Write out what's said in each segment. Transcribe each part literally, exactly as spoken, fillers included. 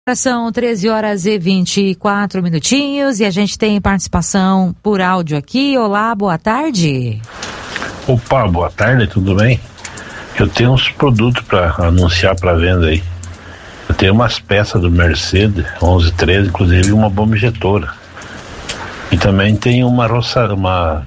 São treze horas e vinte e quatro minutinhos e a gente tem participação por áudio aqui. Olá, boa tarde. Opa, boa tarde, tudo bem? Eu tenho uns produtos para anunciar para venda aí. Eu tenho umas peças do Mercedes onze treze, inclusive uma bomba injetora. E também tem uma, roça, uma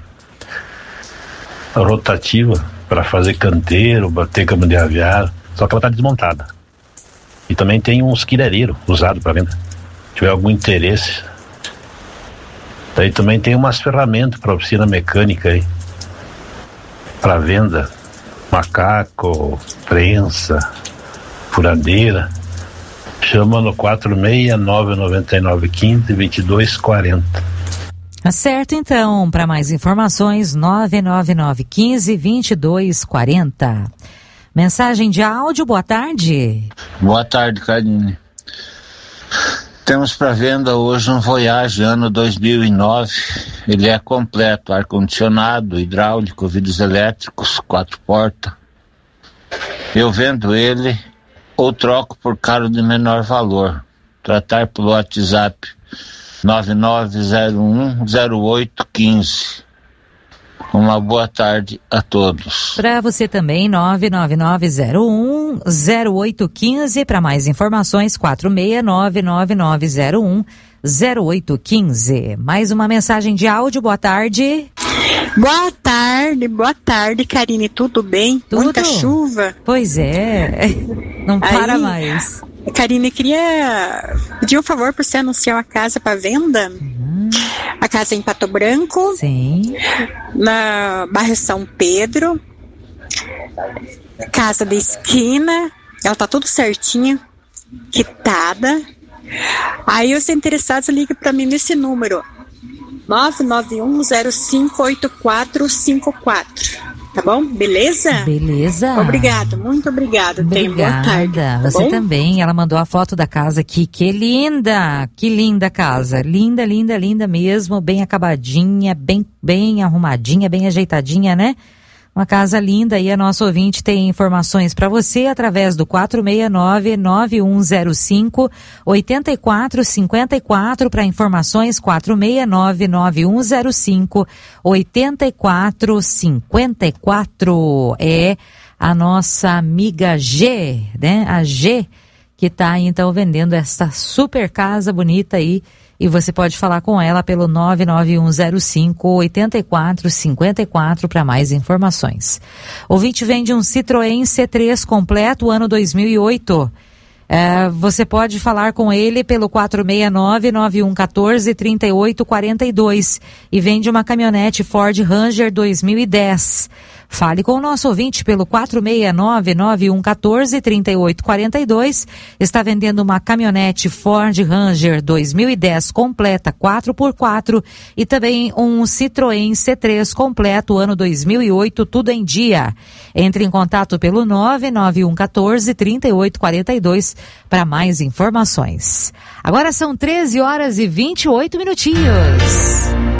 rotativa para fazer canteiro, bater cama de aviário, só que ela está desmontada. E também tem uns quirereiros usados para venda. Se tiver algum interesse. Daí também tem umas ferramentas para oficina mecânica aí. Para venda. Macaco, prensa, furadeira. Chama no quatro seis nove nove nove um cinco dois dois quatro zero. Tá certo, então. Para mais informações, nove nove nove um cinco dois dois quatro zero. Mensagem de áudio, boa tarde. Boa tarde, Karine. Temos para venda hoje um Voyage ano dois mil e nove. Ele é completo, ar-condicionado, hidráulico, vidros elétricos, quatro portas. Eu vendo ele ou troco por carro de menor valor. Tratar pelo WhatsApp nove nove zero um zero oito um cinco. Uma boa tarde a todos. Para você também, nove nove nove zero um zero oito um cinco. Para mais informações, quatro seis nove nove nove zero um zero oito um cinco. Mais uma mensagem de áudio, boa tarde. Boa tarde, boa tarde, Karine, tudo bem? Tudo? Muita chuva? Pois é, não para Aí, mais. Karine, queria pedir um favor para você anunciar uma casa para venda. Uhum. A casa é em Pato Branco. Sim. Na bairro São Pedro. Casa de esquina. Ela tá tudo certinho, quitada. Aí os interessados ligam para mim nesse número nove nove um zero cinco oito quatro cinco quatro. Tá bom? Beleza? Beleza. Obrigado, muito obrigada. Obrigada. Tenha boa tarde. Tá Você bom? também. Ela mandou a foto da casa aqui. Que linda! Que linda casa. Linda, linda, linda mesmo. Bem acabadinha, bem, bem arrumadinha, bem ajeitadinha, né? Uma casa linda e a nossa ouvinte tem informações para você através do quatro seis nove nove um zero cinco oito quatro cinco quatro. Para informações, quatro seis nove nove um zero cinco oito quatro cinco quatro. É a nossa amiga G, né? A G que está então vendendo essa super casa bonita aí. E você pode falar com ela pelo nove nove um zero cinco oito quatro cinco quatro para mais informações. O ouvinte vende um Citroën C três completo, ano dois mil e oito. É, você pode falar com ele pelo quatro seis nove nove um um quatro três oito quatro dois e vende uma caminhonete Ford Ranger dois mil e dez. Fale com o nosso ouvinte pelo quatro seis nove nove um um quatro três oito quatro dois. Está vendendo uma caminhonete Ford Ranger dois mil e dez completa quatro por quatro e também um Citroën C três completo ano dois mil e oito, tudo em dia. Entre em contato pelo nove nove um um quatro três oito quatro dois para mais informações. Agora são treze horas e vinte e oito minutinhos.